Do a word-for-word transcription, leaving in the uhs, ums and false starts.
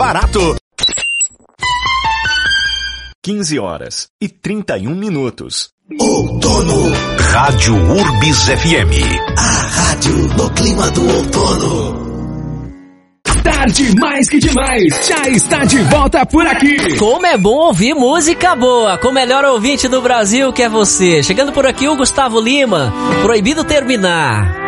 barato. quinze horas e trinta e um minutos. Outono. Rádio Urbis F M. A rádio no clima do outono. Tarde mais que demais, já está de volta por aqui. Como é bom ouvir música boa, com o melhor ouvinte do Brasil que é você. Chegando por aqui o Gustavo Lima, Proibido Terminar.